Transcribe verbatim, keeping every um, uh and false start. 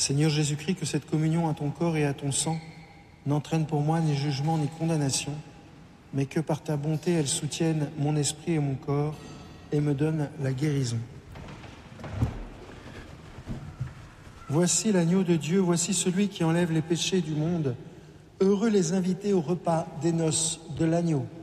Seigneur Jésus-Christ, que cette communion à ton corps et à ton sang n'entraîne pour moi ni jugement ni condamnation, mais que par ta bonté elle soutienne mon esprit et mon corps et me donne la guérison. Voici l'agneau de Dieu, voici celui qui enlève les péchés du monde. Heureux les invités au repas des noces de l'agneau.